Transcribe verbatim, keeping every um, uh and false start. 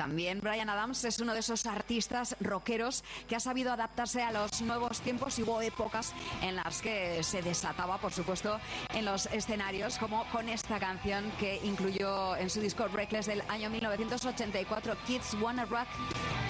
También Bryan Adams es uno de esos artistas rockeros que ha sabido adaptarse a los nuevos tiempos y hubo épocas en las que se desataba, por supuesto, en los escenarios, como con esta canción que incluyó en su disco Reckless del año mil novecientos ochenta y cuatro, Kids Wanna Rock